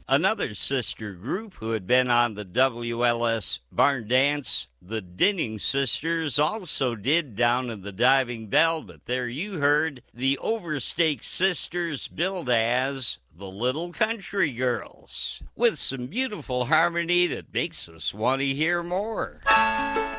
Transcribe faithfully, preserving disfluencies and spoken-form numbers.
Another sister group who had been on the W L S Barn Dance, the Dinning Sisters, also did Down in the Diving Bell, but there you heard the Overstake Sisters billed as the Little Country Girls, with some beautiful harmony that makes us want to hear more.